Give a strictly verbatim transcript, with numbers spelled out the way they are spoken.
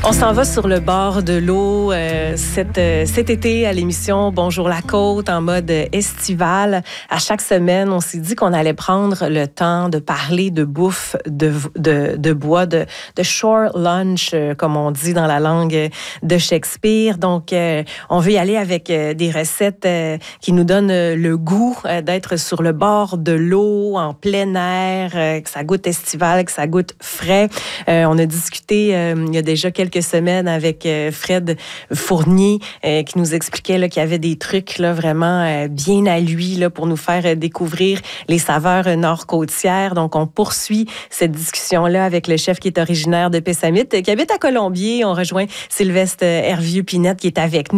On s'en va sur le bord de l'eau euh, cet, euh, cet été à l'émission Bonjour la Côte en mode estival. À chaque semaine, on s'est dit qu'on allait prendre le temps de parler de bouffe, de, de, de bois, de, de shore lunch, euh, comme on dit dans la langue de Shakespeare. Donc, euh, on veut y aller avec euh, des recettes euh, qui nous donnent euh, le goût euh, d'être sur le bord de l'eau, en plein air, euh, que ça goûte estival, que ça goûte frais. Euh, on a discuté euh, il y a déjà quelques semaines avec euh, Fred Fournier euh, qui nous expliquait là, qu'il y avait des trucs là, vraiment euh, bien à lui là, pour nous faire euh, découvrir les saveurs euh, nord-côtières. Donc, on poursuit cette discussion-là avec le chef qui est originaire de Pessamit, qui habite à Colombier. On rejoint Sylvestre Hervieux-Pinette qui est avec nous.